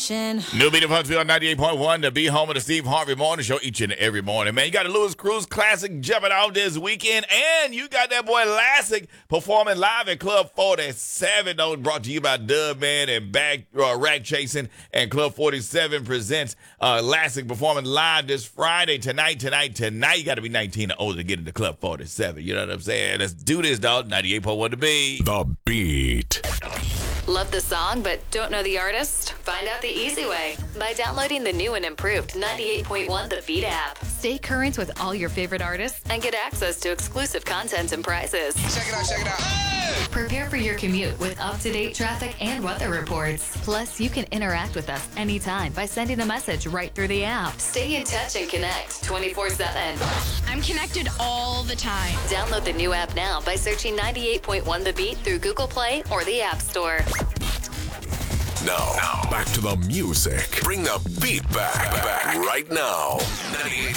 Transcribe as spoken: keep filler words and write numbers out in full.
station. New Beat of Huntsville ninety-eight point one, the Be Home of the Steve Harvey Morning Show each and every morning. Man, you got a Lewis Cruz Classic jumping out this weekend, and you got that boy Lassick performing live at Club forty-seven. Those brought to you by Dub Man and Back uh, Rack Chasing, and Club forty-seven presents uh, Lassick performing live this Friday, tonight, tonight, tonight. You got to be nineteen or older to get into Club forty-seven. You know what I'm saying? Let's do this, dog. ninety-eight point one The Beat. The Beat. Love the song but don't know the artist? Find out the easy way by downloading the new and improved ninety-eight point one The Beat app. Stay current with all your favorite artists and get access to exclusive content and prizes. Check it out, check it out. Hey! Prepare for your commute with up-to-date traffic and weather reports. Plus, you can interact with us anytime by sending a message right through the app. Stay in touch and connect twenty-four seven. I'm connected all the time. Download the new app now by searching ninety-eight point one The Beat through Google Play or the App Store. Now, now, back to the music. Bring the beat back, back right now. ninety-eight